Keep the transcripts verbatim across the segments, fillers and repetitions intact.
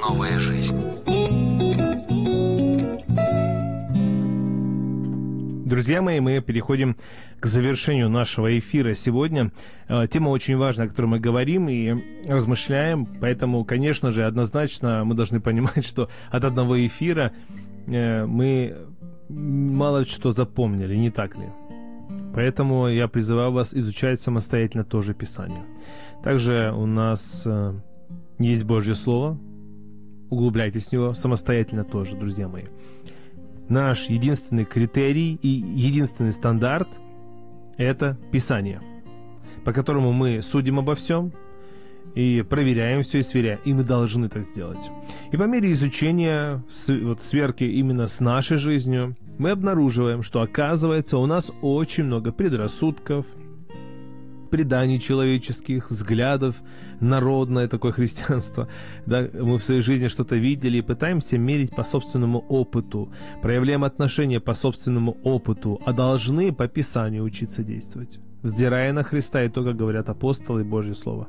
новая жизнь. Друзья мои, мы переходим к завершению нашего эфира сегодня. Тема очень важная, о которой мы говорим и размышляем, поэтому, конечно же, однозначно мы должны понимать, что от одного эфира мы мало что запомнили, не так ли? Поэтому я призываю вас изучать самостоятельно тоже Писание. Также у нас есть Божье Слово, углубляйтесь в него самостоятельно тоже, друзья мои. Наш единственный критерий и единственный стандарт – это Писание, по которому мы судим обо всем и проверяем все и сверяем, и мы должны так сделать. И по мере изучения, вот, сверки именно с нашей жизнью, мы обнаруживаем, что, оказывается, у нас очень много предрассудков, преданий человеческих, взглядов, народное такое христианство. Да, мы в своей жизни что-то видели и пытаемся мерить по собственному опыту, проявляем отношения по собственному опыту, а должны по Писанию учиться действовать, взирая на Христа и то, как говорят апостолы и Божье Слово.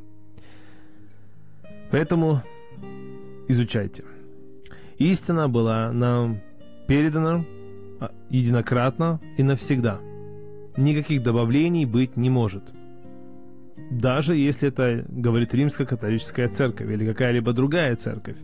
Поэтому изучайте. Истина была нам передана единократно и навсегда. Никаких добавлений быть не может. Даже если это говорит Римско-католическая церковь или какая-либо другая церковь.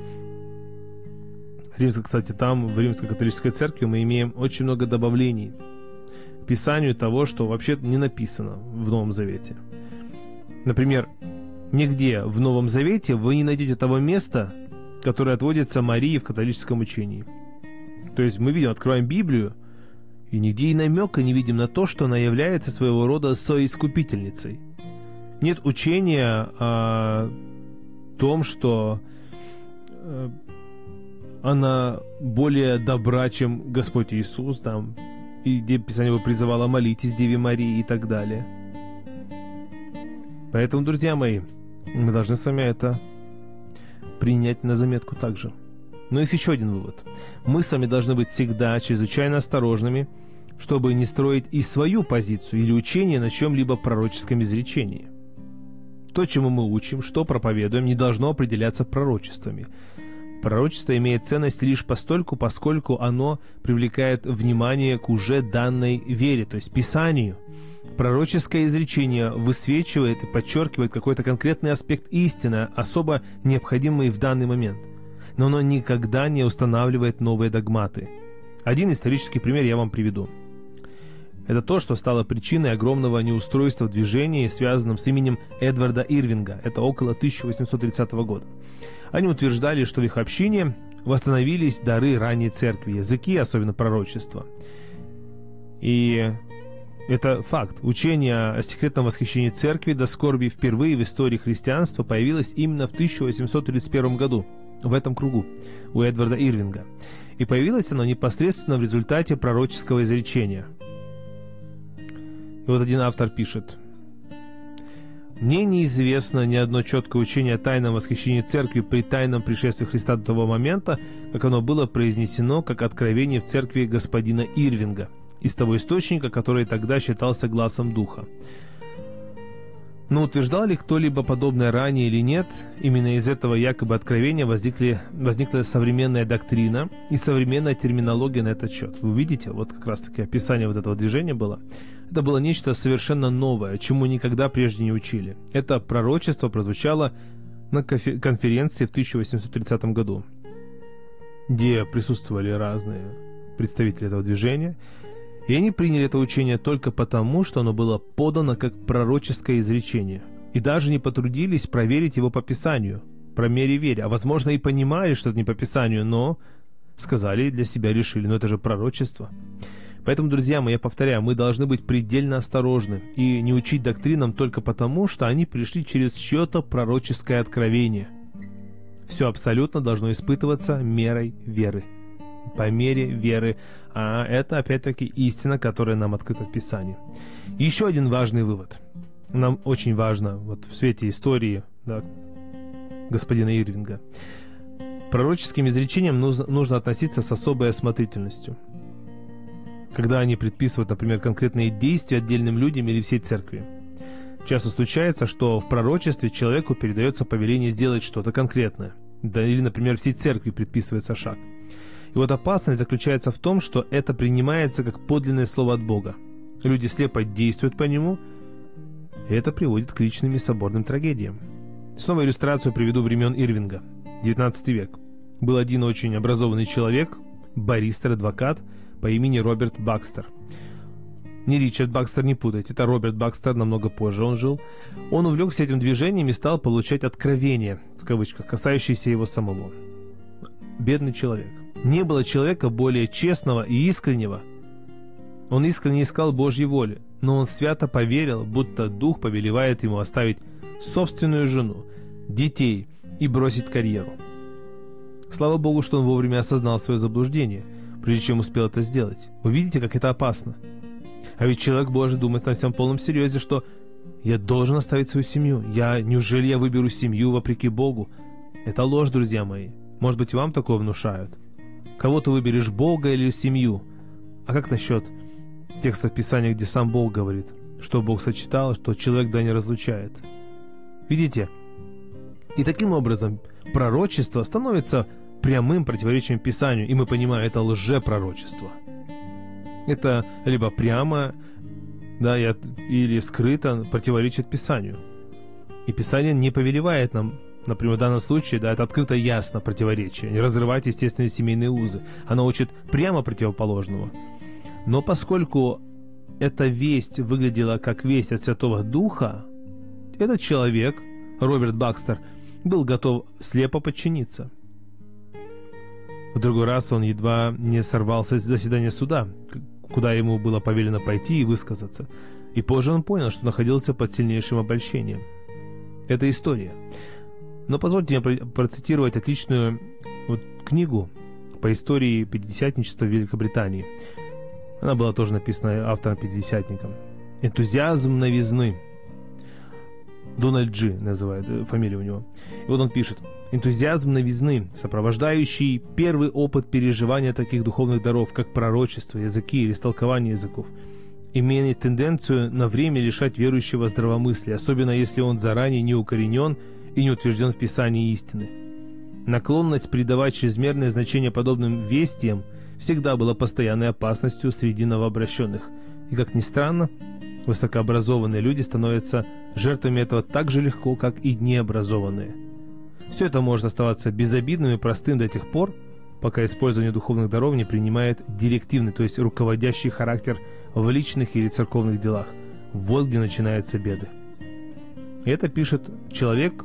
Римско, кстати, там, в Римско-католической церкви, мы имеем очень много добавлений к Писанию того, что вообще не написано в Новом Завете. Например, нигде в Новом Завете вы не найдете того места, которое отводится Марии в католическом учении. То есть мы видим, открываем Библию, и нигде и намека не видим на то, что она является своего рода соискупительницей. Нет учения о том, что она более добра, чем Господь Иисус, там, и где Писание его призывало: молитесь Деве Марии и так далее. Поэтому, друзья мои, мы должны с вами это принять на заметку также. Но есть еще один вывод. Мы с вами должны быть всегда чрезвычайно осторожными, чтобы не строить и свою позицию или учение на чем-либо пророческом изречении. То, чему мы учим, что проповедуем, не должно определяться пророчествами. Пророчество имеет ценность лишь постольку, поскольку оно привлекает внимание к уже данной вере, то есть Писанию. Пророческое изречение высвечивает и подчеркивает какой-то конкретный аспект истины, особо необходимый в данный момент. Но оно никогда не устанавливает новые догматы. Один исторический пример я вам приведу. Это то, что стало причиной огромного неустройства в движении, связанном с именем Эдварда Ирвинга. Это около тысяча восемьсот тридцатого года. Они утверждали, что в их общине восстановились дары ранней церкви, языки, особенно пророчества. И это факт. Учение о секретном восхищении церкви до скорби впервые в истории христианства появилось именно в тысяча восемьсот тридцать первом году, в этом кругу, у Эдварда Ирвинга. И появилось оно непосредственно в результате пророческого изречения. И вот один автор пишет: «Мне неизвестно ни одно четкое учение о тайном восхищении церкви при тайном пришествии Христа до того момента, как оно было произнесено как откровение в церкви господина Ирвинга, из того источника, который тогда считался гласом Духа. Но утверждал ли кто-либо подобное ранее или нет, именно из этого якобы откровения возникли, возникла современная доктрина и современная терминология на этот счет». Вы видите, вот как раз-таки описание вот этого движения было. Это было нечто совершенно новое, чему никогда прежде не учили. Это пророчество прозвучало на конференции в тысяча восемьсот тридцатом году, где присутствовали разные представители этого движения, и они приняли это учение только потому, что оно было подано как пророческое изречение, и даже не потрудились проверить его по Писанию, по мере веры, а возможно и понимали, что это не по Писанию, но сказали и для себя решили: ну это же пророчество. Поэтому, друзья мои, я повторяю, мы должны быть предельно осторожны и не учить доктринам только потому, что они пришли через чье-то пророческое откровение. Все абсолютно должно испытываться мерой веры, по мере веры, а это опять-таки истина, которая нам открыта в Писании. Еще один важный вывод. Нам очень важно вот в свете истории, да, господина Ирвинга. К пророческим изречениям нужно, нужно относиться с особой осмотрительностью, когда они предписывают, например, конкретные действия отдельным людям или всей церкви. Часто случается, что в пророчестве человеку передается повеление сделать что-то конкретное. Да, или, например, всей церкви предписывается шаг. И вот опасность заключается в том, что это принимается как подлинное слово от Бога. Люди слепо действуют по нему, и это приводит к личным и соборным трагедиям. Снова иллюстрацию приведу времен Ирвинга, девятнадцатый век. Был один очень образованный человек, баристер-адвокат по имени Роберт Бакстер. Не Ричард Бакстер, не путайте, это Роберт Бакстер, намного позже он жил. Он увлекся этим движением и стал получать откровения, в кавычках, касающиеся его самого. Бедный человек. Не было человека более честного и искреннего. Он искренне искал Божьей воли, но он свято поверил, будто Дух повелевает ему оставить собственную жену, детей и бросить карьеру. Слава Богу, что он вовремя осознал свое заблуждение, прежде чем успел это сделать. Вы видите, как это опасно? А ведь человек Божий думает на всем полном серьезе, что я должен оставить свою семью. Я, неужели я выберу семью вопреки Богу? Это ложь, друзья мои. Может быть, вам такое внушают. Кого ты выберешь, Бога или семью? А как насчет текстов Писания, где сам Бог говорит, что Бог сочетал, что человек да не разлучает? Видите? И таким образом пророчество становится прямым противоречием Писанию, и мы понимаем, это лжепророчество. Это либо прямо, да, или скрыто противоречит Писанию. И Писание не повелевает нам, например, в данном случае, да, это открыто ясно противоречие, не разрывать естественные семейные узы. Оно учит прямо противоположного. Но поскольку эта весть выглядела как весть от Святого Духа, этот человек, Роберт Бакстер, был готов слепо подчиниться. В другой раз он едва не сорвался с заседания суда, куда ему было повелено пойти и высказаться. И позже он понял, что находился под сильнейшим обольщением. Это история. Но позвольте мне процитировать отличную вот книгу по истории пятидесятничества в Великобритании. Она была тоже написана автором-пятидесятником. «Энтузиазм новизны». Дональд Джи называет фамилию у него. И вот он пишет: «Энтузиазм новизны, сопровождающий первый опыт переживания таких духовных даров, как пророчество, языки или истолкование языков, имеет тенденцию на время лишать верующего здравомыслия, особенно если он заранее не укоренен и не утвержден в Писании истины. Наклонность придавать чрезмерное значение подобным вестиям всегда была постоянной опасностью среди новообращенных, и, как ни странно, высокообразованные люди становятся жертвами этого так же легко, как и необразованные. Все это может оставаться безобидным и простым до тех пор, пока использование духовных даров не принимает директивный, то есть руководящий характер в личных или церковных делах. Вот где начинаются беды». И это пишет человек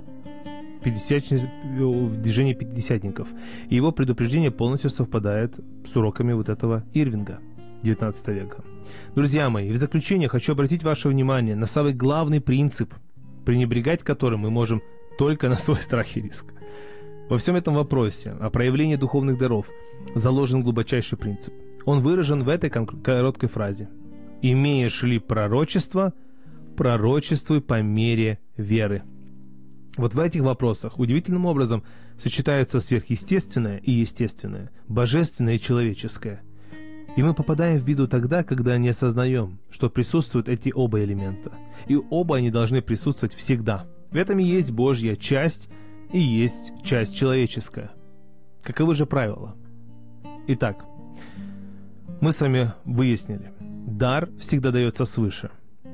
в движении пятидесятников. И его предупреждение полностью совпадает с уроками вот этого Ирвинга девятнадцатого века. Друзья мои, в заключение хочу обратить ваше внимание на самый главный принцип, пренебрегать которым мы можем только на свой страх и риск. Во всем этом вопросе о проявлении духовных даров заложен глубочайший принцип. Он выражен в этой короткой фразе: «Имеешь ли пророчество, пророчествуй по мере веры». Вот в этих вопросах удивительным образом сочетаются сверхъестественное и естественное, божественное и человеческое. И мы попадаем в беду тогда, когда не осознаем, что присутствуют эти оба элемента. И оба они должны присутствовать всегда. В этом и есть Божья часть, и есть часть человеческая. Каковы же правила? Итак, мы с вами выяснили, дар всегда дается свыше.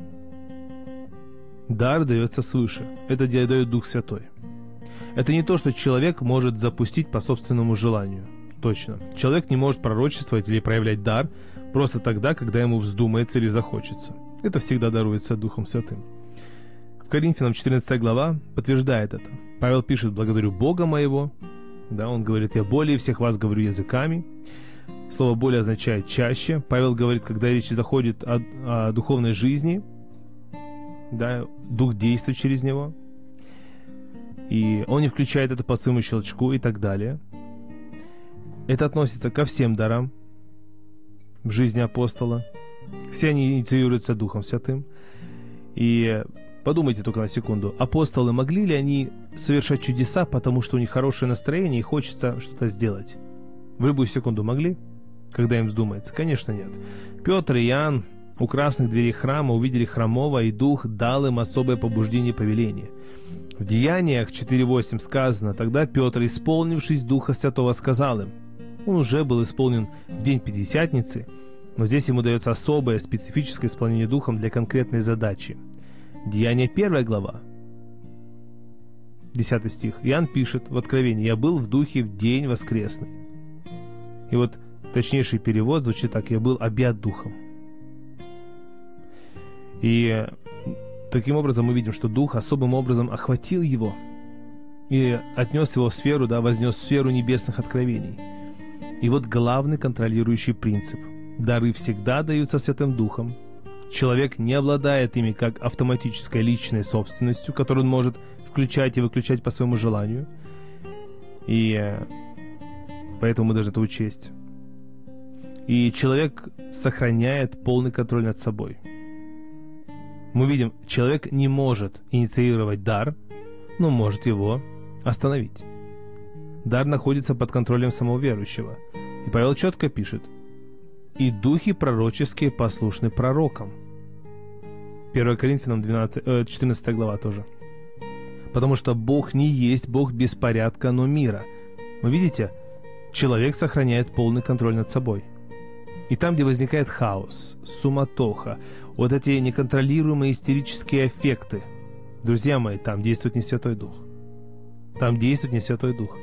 Дар дается свыше. Это дает Дух Святой. Это не то, что человек может запустить по собственному желанию. Точно. Человек не может пророчествовать или проявлять дар просто тогда, когда ему вздумается или захочется. Это всегда даруется Духом Святым. В Коринфянам четырнадцатая глава подтверждает это. Павел пишет: «Благодарю Бога моего». Да, он говорит: «Я более всех вас говорю языками». Слово «более» означает «чаще». Павел говорит, когда речь заходит о, о духовной жизни, да, Дух действует через него, и он не включает это по своему щелчку и так далее. Это относится ко всем дарам в жизни апостола. Все они инициируются Духом Святым. И подумайте только на секунду, апостолы могли ли они совершать чудеса, потому что у них хорошее настроение и хочется что-то сделать? В любую секунду могли, когда им вздумается? Конечно, нет. Петр и Иоанн у красных дверей храма увидели хромого, и Дух дал им особое побуждение и повеление. В Деяниях четыре восемь сказано: «Тогда Петр, исполнившись Духа Святого, сказал им». Он уже был исполнен в день Пятидесятницы, но здесь ему дается особое, специфическое исполнение Духом для конкретной задачи. Деяния первая глава, десятый стих. Иоанн пишет в Откровении: «Я был в Духе в день воскресный». И вот точнейший перевод звучит так: «Я был объят Духом». И таким образом мы видим, что Дух особым образом охватил его и отнес его в сферу, да, вознес в сферу небесных откровений. И вот главный контролирующий принцип. Дары всегда даются Святым Духом. Человек не обладает ими как автоматической личной собственностью, которую он может включать и выключать по своему желанию. И поэтому мы должны это учесть. И человек сохраняет полный контроль над собой. Мы видим, человек не может инициировать дар, но может его остановить. Дар находится под контролем самого верующего. И Павел четко пишет: «И духи пророческие послушны пророкам». первое Коринфянам двенадцать, э, четырнадцатая глава тоже. Потому что Бог не есть Бог беспорядка, но мира. Вы видите, человек сохраняет полный контроль над собой. И там, где возникает хаос, суматоха, вот эти неконтролируемые истерические аффекты, друзья мои, там действует не Святой Дух. Там действует не Святой Дух.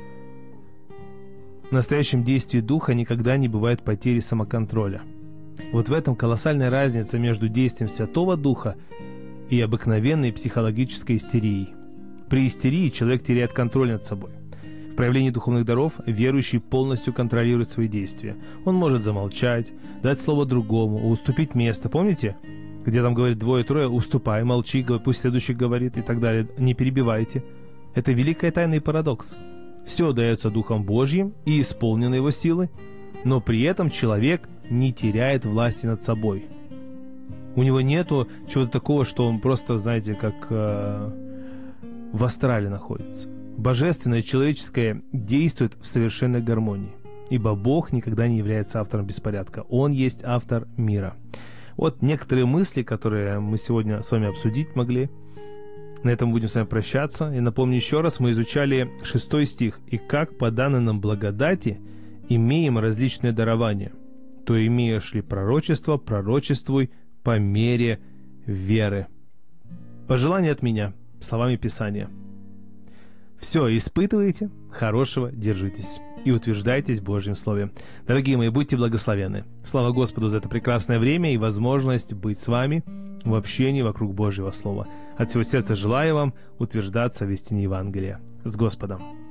В настоящем действии Духа никогда не бывает потери самоконтроля. Вот в этом колоссальная разница между действием Святого Духа и обыкновенной психологической истерией. При истерии человек теряет контроль над собой. В проявлении духовных даров верующий полностью контролирует свои действия. Он может замолчать, дать слово другому, уступить место. Помните, где там говорит двое-трое: уступай, молчи, пусть следующий говорит и так далее. Не перебивайте. Это великая тайна и парадокс. Все дается Духом Божьим и исполнено Его силы, но при этом человек не теряет власти над собой. У него нету чего-то такого, что он просто, знаете, как э, в астрале находится. Божественное и человеческое действует в совершенной гармонии, ибо Бог никогда не является автором беспорядка. Он есть автор мира. Вот некоторые мысли, которые мы сегодня с вами обсудить могли. На этом будем с вами прощаться. И напомню еще раз, мы изучали шестой стих. «И как по данной нам благодати имеем различные дарования, то имеешь ли пророчество, пророчествуй по мере веры». Пожелание от меня словами Писания. Все испытывайте, хорошего держитесь и утверждайтесь в Божьем Слове. Дорогие мои, будьте благословенны. Слава Господу за это прекрасное время и возможность быть с вами в общении вокруг Божьего Слова. От всего сердца желаю вам утверждаться в истине Евангелия. С Господом!